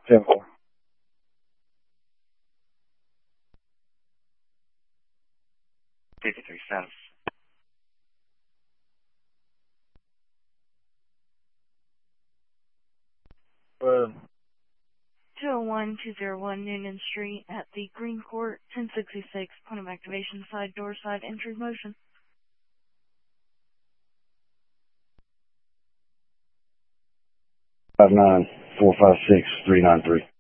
10-4. 53 cents. Well, 201-201 Noonan Street at the Green Court, 1066, point of activation, side door, side entry motion. 59-456-393.